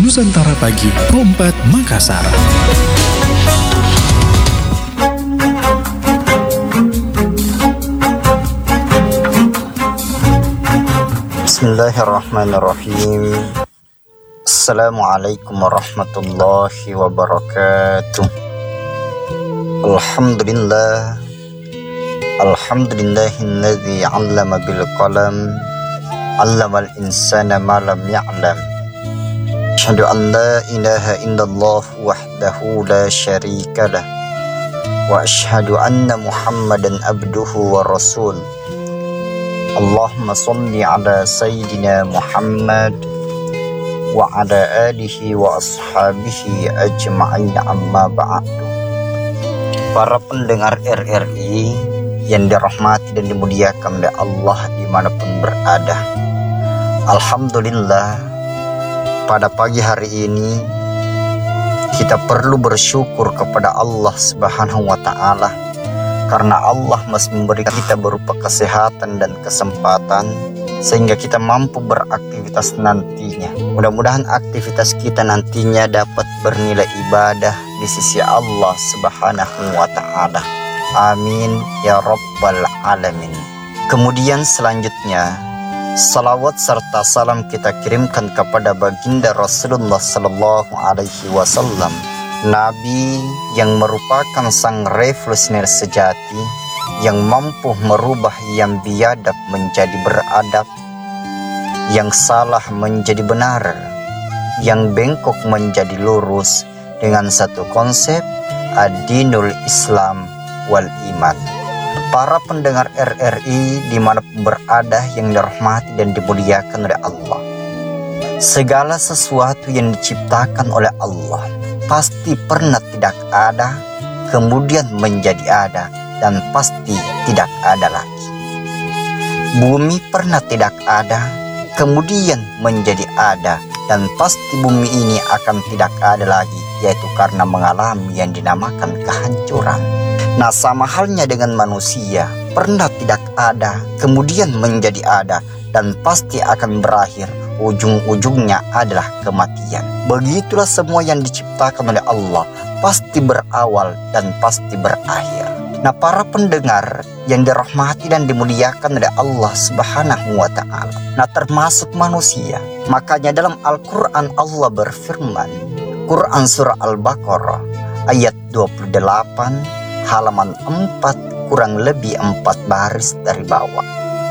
Nusantara Pagi, Pro 4 Makassar. Bismillahirrahmanirrahim. Assalamualaikum warahmatullahi wabarakatuh. Alhamdulillahilladzi 'allama bil qalam, 'allamal insana ma lam ya'lam. Asyhadu an la ilaha illallah wahdahu la syarika lah, wa asyhadu anna Muhammadan abduhu wa rasul. Allahumma sholli ala sayyidina Muhammad wa ala alihi wa ashabihi ajma'in, amma ba'du. Para pendengar RRI yang dirahmati dan dimuliakan oleh Allah dimanapun berada, alhamdulillah, pada pagi hari ini kita perlu bersyukur kepada Allah Subhanahu wa Ta'ala, karena Allah masih memberi kita berupa kesehatan dan kesempatan sehingga kita mampu beraktivitas nantinya. Mudah-mudahan aktivitas kita nantinya dapat bernilai ibadah di sisi Allah Subhanahu wa Ta'ala. Amin ya rabbal alamin. Kemudian selanjutnya, salawat serta salam kita kirimkan kepada baginda Rasulullah Sallallahu Alaihi Wasallam, Nabi yang merupakan sang revolusioner sejati, yang mampu merubah yang biadab menjadi beradab, yang salah menjadi benar, yang bengkok menjadi lurus, dengan satu konsep ad-dinul Islam wal iman. Para pendengar RRI dimanapun berada yang dirahmati dan dimuliakan oleh Allah, segala sesuatu yang diciptakan oleh Allah pasti pernah tidak ada, kemudian menjadi ada, dan pasti tidak ada lagi. Bumi pernah tidak ada, kemudian menjadi ada, dan pasti bumi ini akan tidak ada lagi, yaitu karena mengalami yang dinamakan kehancuran. Nah, sama halnya dengan manusia, pernah tidak ada, kemudian menjadi ada, dan pasti akan berakhir. Ujung-ujungnya adalah kematian. Begitulah semua yang diciptakan oleh Allah pasti berawal dan pasti berakhir. Nah, para pendengar yang dirahmati dan dimuliakan oleh Allah Subhanahu wa Ta'ala, nah termasuk manusia. Makanya dalam Al-Quran Allah berfirman, Quran surah Al-Baqarah ayat 28 halaman 4 kurang lebih 4 baris dari bawah.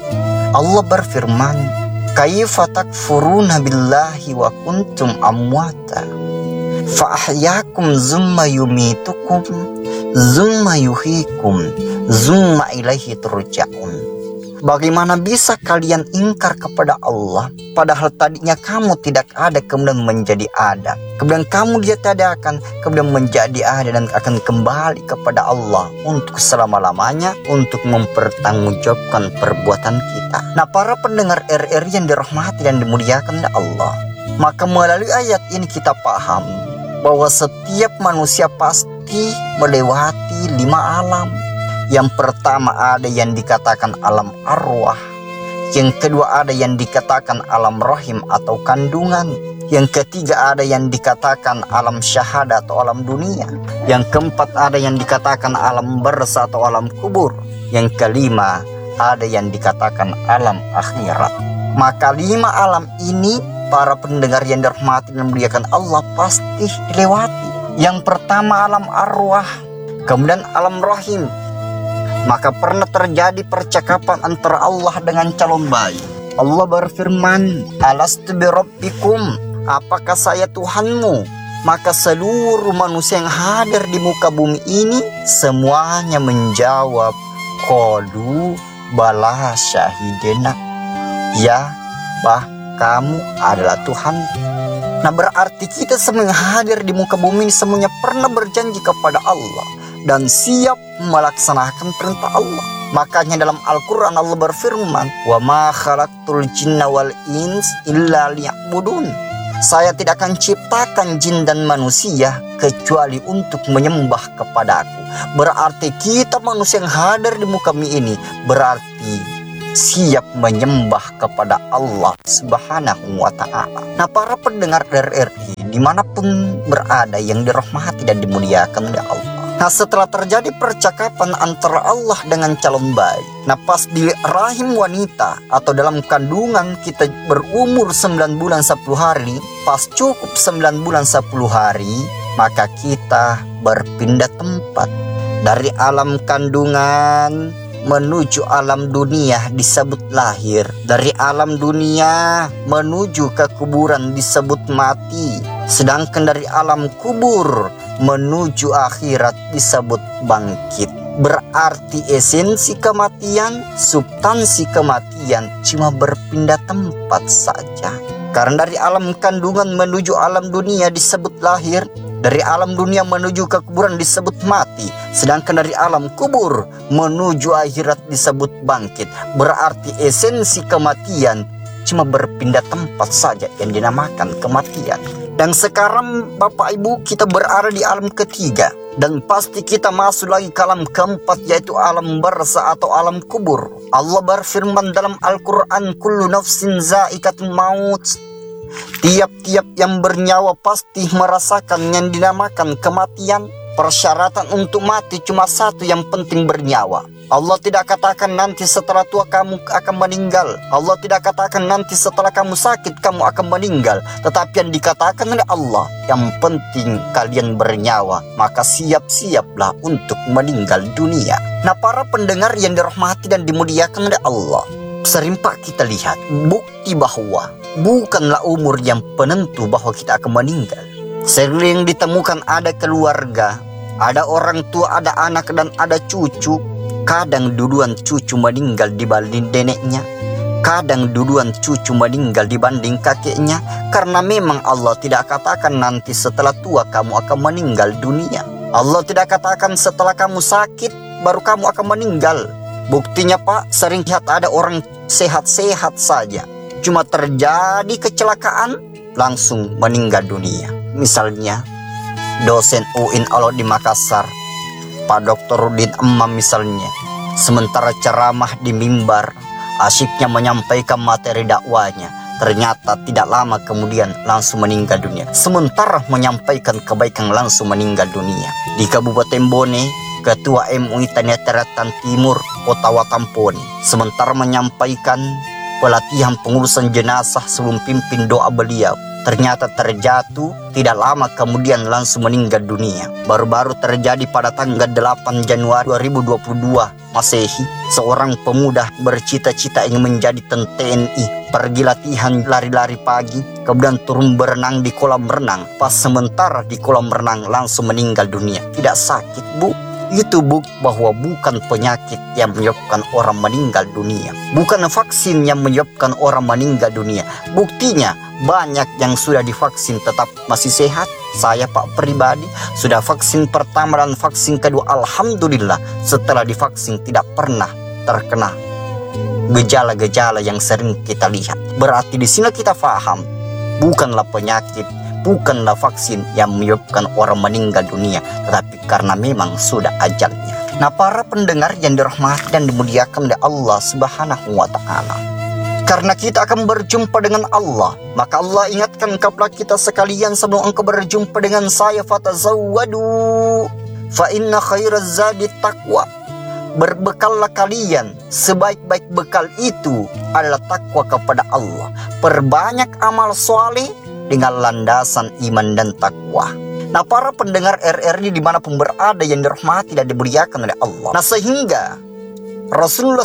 Allah berfirman, kaifa takfuruna billahi wa kuntum amwata fa ahyakum zumma yumitukum zumma yuhikum zumma ilaihi turja'un. Bagaimana bisa kalian ingkar kepada Allah, padahal tadinya kamu tidak ada kemudian menjadi ada, kemudian kamu ditiadakan kemudian menjadi ada, dan akan kembali kepada Allah untuk selama-lamanya untuk mempertanggungjawabkan perbuatan kita. Nah, para pendengar RRI yang dirahmati dan dimuliakan oleh Allah, maka melalui ayat ini kita paham bahwa setiap manusia pasti melewati 5 alam. Yang pertama ada yang dikatakan alam arwah, yang kedua ada yang dikatakan alam rahim atau kandungan, yang ketiga ada yang dikatakan alam syahada atau alam dunia, yang keempat ada yang dikatakan alam barzah atau alam kubur, yang kelima ada yang dikatakan alam akhirat. Maka 5 alam ini para pendengar yang dirahmati dan dimuliakan Allah pasti dilewati. Yang pertama alam arwah, kemudian alam rahim. Maka pernah terjadi percakapan antara Allah dengan calon bayi. Allah berfirman, alastu birabbikum, apakah saya Tuhanmu? Maka seluruh manusia yang hadir di muka bumi ini semuanya menjawab, qalu bala syahidina, ya bah kamu adalah Tuhan. Nah, berarti kita semua yang hadir di muka bumi ini semuanya pernah berjanji kepada Allah dan siap melaksanakan perintah Allah. Makanya dalam Al-Quran Allah berfirman, wa ma khalaqtul jinna wal ins illa liya'budun. Saya tidak akan ciptakan jin dan manusia kecuali untuk menyembah kepadaku. Berarti kita manusia yang hadir di muka bumi ini berarti siap menyembah kepada Allah Subhanahu wa Ta'ala. Nah, para pendengar RRI dimanapun berada yang dirahmati dan dimuliakan oleh Allah. Nah, setelah terjadi percakapan antara Allah dengan calon bayi, nah pas di rahim wanita atau dalam kandungan kita berumur 9 bulan 10 hari, pas cukup 9 bulan 10 hari, maka kita berpindah tempat dari alam kandungan menuju alam dunia disebut lahir. Dari alam dunia menuju ke kuburan disebut mati. Sedangkan dari alam kubur menuju akhirat disebut bangkit. Berarti esensi kematian, substansi kematian cuma berpindah tempat saja. Karena dari alam kandungan menuju alam dunia disebut lahir, dari alam dunia menuju ke kuburan disebut mati, sedangkan dari alam kubur menuju akhirat disebut bangkit. Berarti esensi kematian cuma berpindah tempat saja yang dinamakan kematian. Dan sekarang Bapak Ibu kita berada di alam ketiga, dan pasti kita masuk lagi ke alam keempat, yaitu alam barzah atau alam kubur. Allah berfirman dalam Al-Quran, kullu nafsin za'iqatul maut. Tiap-tiap yang bernyawa pasti merasakan yang dinamakan kematian. Persyaratan untuk mati cuma satu, yang penting bernyawa. Allah tidak katakan nanti setelah tua kamu akan meninggal. Allah tidak katakan nanti setelah kamu sakit kamu akan meninggal. Tetapi yang dikatakan oleh Allah, yang penting kalian bernyawa, maka siap-siaplah untuk meninggal dunia. Nah, para pendengar yang dirahmati dan dimuliakan oleh Allah, sering Pak kita lihat bukti bahwa bukanlah umur yang penentu bahwa kita akan meninggal. Sering ditemukan ada keluarga, ada orang tua, ada anak, dan ada cucu. Kadang duluan cucu meninggal dibanding neneknya, kadang duluan cucu meninggal dibanding kakeknya. Karena memang Allah tidak katakan nanti setelah tua kamu akan meninggal dunia. Allah tidak katakan setelah kamu sakit baru kamu akan meninggal. Buktinya Pak, sering lihat ada orang sehat-sehat saja, cuma terjadi kecelakaan langsung meninggal dunia. Misalnya dosen UIN Allah di Makassar, Pak Dr. Rudin Emmam misalnya, sementara ceramah di mimbar, asyiknya menyampaikan materi dakwanya, ternyata tidak lama kemudian langsung meninggal dunia. Sementara menyampaikan kebaikan langsung meninggal dunia. Di Kabupaten Bone, Ketua MUI Tanah Timur Kota Watampone, sementara menyampaikan pelatihan pengurusan jenazah sebelum pimpin doa beliau, ternyata terjatuh, tidak lama kemudian langsung meninggal dunia. Baru-baru terjadi pada tanggal 8 Januari 2022 Masehi, seorang pemuda bercita-cita ingin menjadi TNI, pergi latihan lari-lari pagi, kemudian turun berenang di kolam renang. Pas sementara di kolam renang langsung meninggal dunia. Tidak sakit Bu, itu bukti bahwa bukan penyakit yang menyebabkan orang meninggal dunia, bukan vaksin yang menyebabkan orang meninggal dunia. Buktinya banyak yang sudah divaksin tetap masih sehat. Saya Pak pribadi sudah vaksin pertama dan vaksin kedua, alhamdulillah setelah divaksin tidak pernah terkena gejala-gejala yang sering kita lihat. Berarti di sini kita paham, bukanlah penyakit, bukanlah vaksin yang menyebabkan orang meninggal dunia, tetapi karena memang sudah ajalnya. Nah, para pendengar yang dirahmati dan dimuliakan oleh Allah Subhanahu wa Ta'ala, karena kita akan berjumpa dengan Allah, maka Allah ingatkan kepada kita sekalian, sebelum engkau berjumpa dengan saya, fatazawwadu fa inna khairaz zadi taqwa. Berbekallah kalian, sebaik-baik bekal itu adalah takwa kepada Allah. Perbanyak amal soleh dengan landasan iman dan takwa. Nah, para pendengar RRI dimanapun berada yang dirahmati dan dimuliakan oleh Allah. Nah, sehingga Rasulullah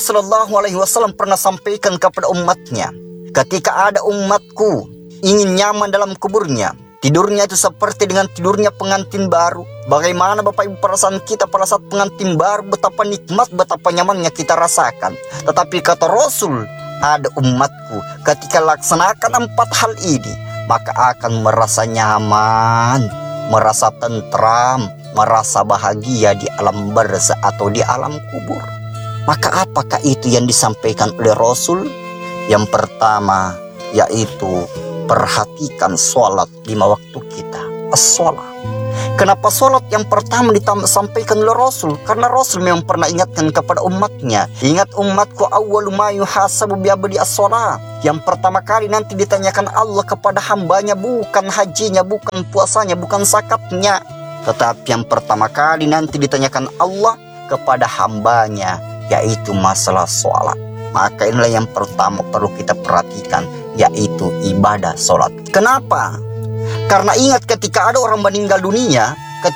SAW pernah sampaikan kepada umatnya, ketika ada umatku ingin nyaman dalam kuburnya, tidurnya itu seperti dengan tidurnya pengantin baru. Bagaimana Bapak Ibu perasaan kita pada saat pengantin baru, betapa nikmat, betapa nyamannya kita rasakan. Tetapi kata Rasul, ada umatku ketika laksanakan 4 hal ini, maka akan merasa nyaman, merasa tentram, merasa bahagia di alam barzah atau di alam kubur. Maka apakah itu yang disampaikan oleh Rasul? Yang pertama yaitu perhatikan sholat 5 waktu kita, as-sholat. Kenapa sholat yang pertama disampaikan oleh Rasul? Karena Rasul memang pernah ingatkan kepada umatnya, ingat umatku, awwalu ma yuhasabu bi'abdi as-sholat. Yang pertama kali nanti ditanyakan Allah kepada hambanya bukan hajinya, bukan puasanya, bukan zakatnya, tetapi yang pertama kali nanti ditanyakan Allah kepada hambanya, yaitu masalah sholat. Maka inilah yang pertama perlu kita perhatikan, yaitu ibadah sholat. Kenapa? Karena ingat, ketika ada orang meninggal dunia,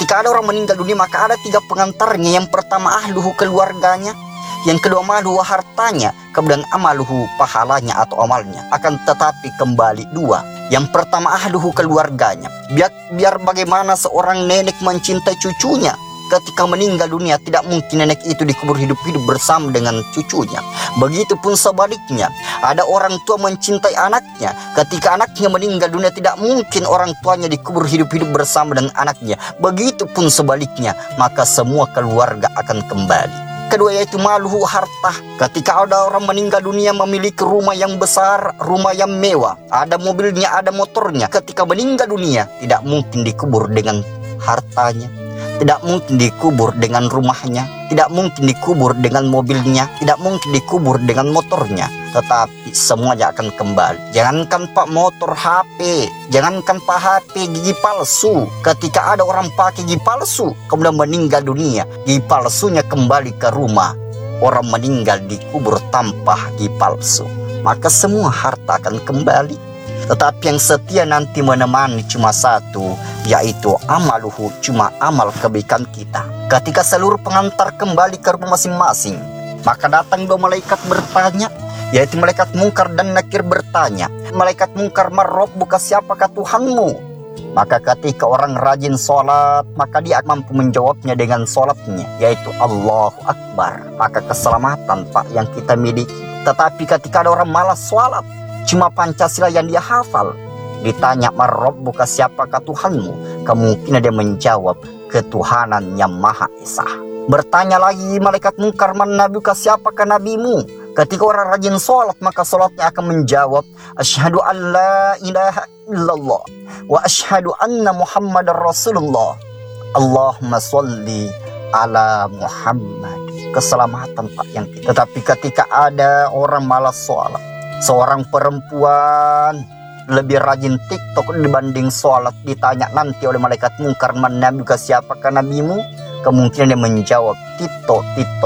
maka ada 3 pengantarnya. Yang pertama ahluhu, keluarganya. Yang kedua maluhu, hartanya. Kemudian amaluhu, pahalanya atau amalnya. Akan tetapi kembali 2. Yang pertama ahluhu, keluarganya. Biar bagaimana seorang nenek mencintai cucunya, ketika meninggal dunia tidak mungkin nenek itu dikubur hidup-hidup bersama dengan cucunya. Begitupun sebaliknya, ada orang tua mencintai anaknya, ketika anaknya meninggal dunia tidak mungkin orang tuanya dikubur hidup-hidup bersama dengan anaknya. Begitupun sebaliknya, maka semua keluarga akan kembali. Kedua yaitu maluhu, harta. Ketika ada orang meninggal dunia memiliki rumah yang besar, rumah yang mewah, ada mobilnya, ada motornya, ketika meninggal dunia tidak mungkin dikubur dengan hartanya, tidak mungkin dikubur dengan rumahnya, tidak mungkin dikubur dengan mobilnya, tidak mungkin dikubur dengan motornya, tetapi semuanya akan kembali. Jangankan Pak motor, HP, jangankan Pak HP, gigi palsu. Ketika ada orang pakai gigi palsu kemudian meninggal dunia, gigi palsunya kembali ke rumah. Orang meninggal dikubur tanpa gigi palsu, maka semua harta akan kembali. Tetapi yang setia nanti menemani cuma satu, yaitu amaluhu, cuma amal kebaikan kita. Ketika seluruh pengantar kembali ke rumah masing-masing, maka datang 2 malaikat bertanya, yaitu malaikat Munkar dan Nakir bertanya. Malaikat Munkar, marrabbuka, siapakah Tuhanmu? Maka ketika orang rajin sholat, maka dia mampu menjawabnya dengan sholatnya, yaitu Allahu Akbar. Maka keselamatan Pak yang kita miliki. Tetapi ketika ada orang malas sholat, cuma Pancasila yang dia hafal, ditanya marrabbuka, siapakah Tuhanmu? Kemungkinan dia menjawab ketuhanan yang Maha Esa. Bertanya lagi malaikat Munkar, man nabiyuka, siapakah nabimu? Ketika orang rajin sholat, maka sholatnya akan menjawab asyhadu an la ilaha illallah wa asyhadu anna muhammadar rasulullah. Allahumma sholli ala Muhammad. Keselamatan Pak yang kita. Tetapi ketika ada orang malas sholat, seorang perempuan lebih rajin TikTok dibanding sholat, ditanya nanti oleh malaikat Munkar, man nabiyuka, siapakah nabimu? Kemungkinan dia menjawab tito.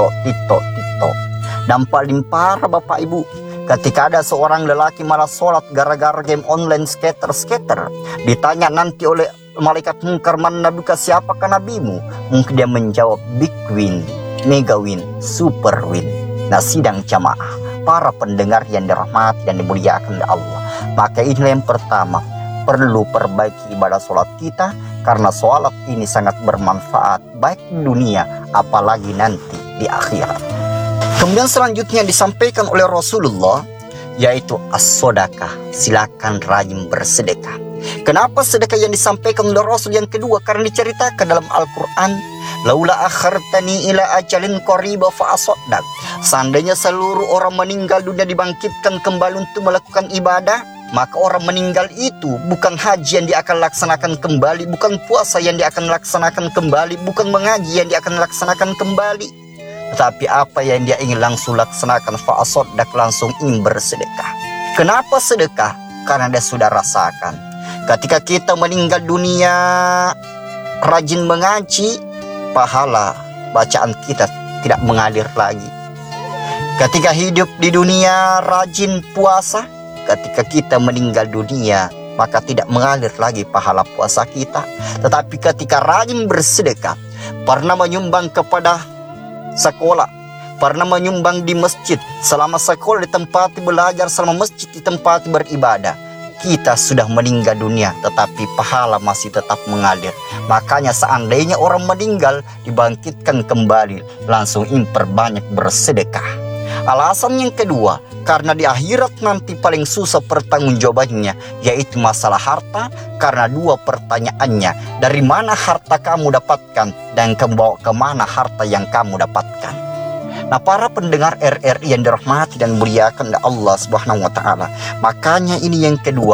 Dan paling parah Bapak Ibu, ketika ada seorang lelaki malas sholat gara-gara game online skater, ditanya nanti oleh malaikat Munkar, man nabiyuka, siapakah nabimu? Mungkin dia menjawab big win, mega win, super win. Nah, sidang jamaah, para pendengar yang dirahmati dan dimuliakan oleh Allah, maka inilah yang pertama, perlu perbaiki ibadah sholat kita, karena sholat ini sangat bermanfaat baik di dunia apalagi nanti di akhirat. Kemudian selanjutnya disampaikan oleh Rasulullah, yaitu as-sodakah, silakan rajin bersedekah. Kenapa sedekah yang disampaikan oleh Rasul yang kedua? Karena diceritakan dalam Al-Quran, laula akhartani ila ajalin qariba fa asaddaq. Seandainya seluruh orang meninggal dunia dibangkitkan kembali untuk melakukan ibadah, maka orang meninggal itu bukan haji yang dia akan laksanakan kembali, bukan puasa yang dia akan laksanakan kembali, bukan mengaji yang dia akan laksanakan kembali, tetapi apa yang dia ingin langsung laksanakan, fa asaddaq, langsung ingin bersedekah. Kenapa sedekah? Karena dia sudah rasakan, ketika kita meninggal dunia rajin mengaji, pahala bacaan kita tidak mengalir lagi. Ketika hidup di dunia rajin puasa, ketika kita meninggal dunia maka tidak mengalir lagi pahala puasa kita. Tetapi ketika rajin bersedekah, pernah menyumbang kepada sekolah, pernah menyumbang di masjid, selama sekolah di tempat belajar, selama masjid di tempat beribadah, kita sudah meninggal dunia tetapi pahala masih tetap mengalir. Makanya seandainya orang meninggal dibangkitkan kembali, langsung imperbanyak bersedekah. Alasan yang kedua, karena di akhirat nanti paling susah pertanggungjawabannya, yaitu masalah harta. Karena 2 pertanyaannya, dari mana harta kamu dapatkan dan kamu bawa kemana harta yang kamu dapatkan. Nah, para pendengar RRI yang dirahmati dan muliakan oleh Allah Subhanahu wa Ta'ala, makanya ini yang kedua,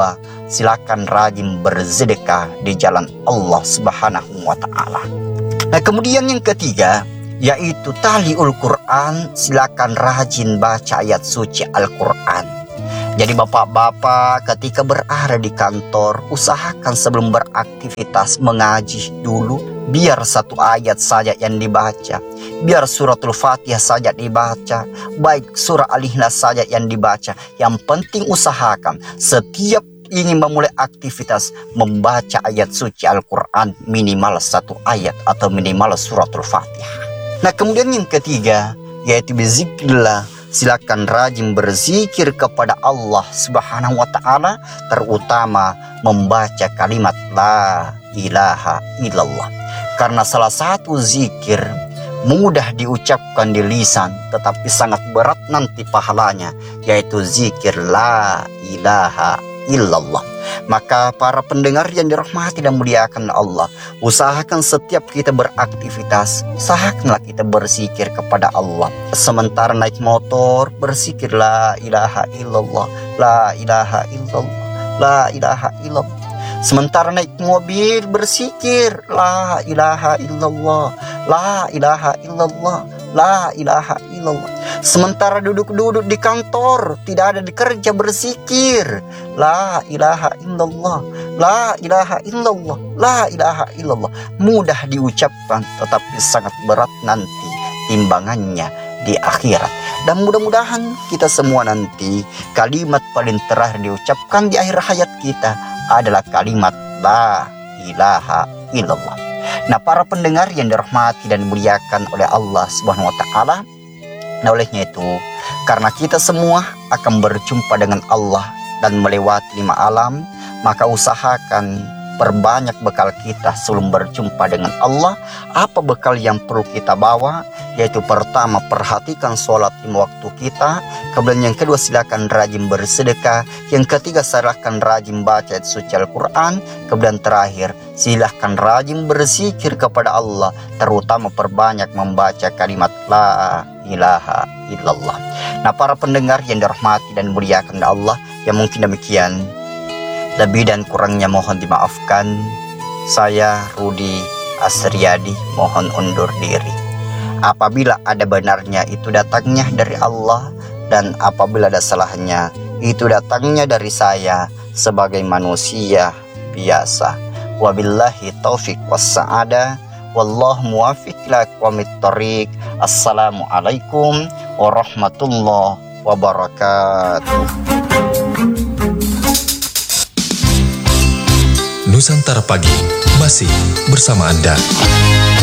silakan rajin bersedekah di jalan Allah Subhanahu wa Ta'ala. Nah, kemudian yang ketiga yaitu taliul Quran, silakan rajin baca ayat suci Al-Quran. Jadi bapak-bapak ketika berada di kantor, usahakan sebelum beraktivitas mengaji dulu. Biar satu ayat saja yang dibaca, biar suratul Fatihah saja dibaca, baik surah Al-Ikhlas saja yang dibaca. Yang penting usahakan setiap ingin memulai aktivitas membaca ayat suci Al-Quran, minimal satu ayat atau minimal suratul Fatihah. Nah, kemudian yang ketiga yaitu berzikrillah, silakan rajin berzikir kepada Allah Subhanahu wa Ta'ala, terutama membaca kalimat la ilaha illallah. Karena salah satu zikir mudah diucapkan di lisan tetapi sangat berat nanti pahalanya, yaitu zikir la ilaha illallah. Maka para pendengar yang dirahmati dan muliakan Allah, usahakan setiap kita beraktivitas, usahakanlah kita berzikir kepada Allah. Sementara naik motor, berzikir la ilaha illallah, la ilaha illallah, la ilaha illallah. Sementara naik mobil, berzikir la ilaha illallah, la ilaha illallah, la ilaha illallah. Sementara duduk-duduk di kantor, tidak ada di kerja, berzikir la ilaha illallah, la ilaha illallah, la ilaha illallah. Mudah diucapkan tetapi sangat berat nanti timbangannya di akhirat. Dan mudah-mudahan kita semua nanti kalimat paling terakhir diucapkan di akhir hayat kita adalah kalimat la ilaha illallah. Nah, para pendengar yang dirahmati dan dimuliakan oleh Allah Subhanahu wa Ta'ala, nah olehnya itu, karena kita semua akan berjumpa dengan Allah dan melewati 5 alam, maka usahakan perbanyak bekal kita sebelum berjumpa dengan Allah. Apa bekal yang perlu kita bawa? Yaitu pertama, perhatikan sholat 5 waktu kita. Kemudian yang kedua, silakan rajin bersedekah. Yang ketiga, silakan rajin baca ayat suci Al-Quran. Kemudian terakhir, silakan rajin berzikir kepada Allah, terutama perbanyak membaca kalimat la ilaha illallah. Nah, para pendengar yang dirahmati dan dimuliakan Allah, yang mungkin demikian, lebih dan kurangnya mohon dimaafkan. Saya Rudi Asriyadi mohon undur diri. Apabila ada benarnya itu datangnya dari Allah, dan apabila ada salahnya itu datangnya dari saya sebagai manusia biasa. Wabillahi taufik wassa'adah, wallahu muwaffiq ila aqwamit thoriq. Assalamualaikum warahmatullahi wabarakatuh. Nusantara Pagi masih bersama Anda.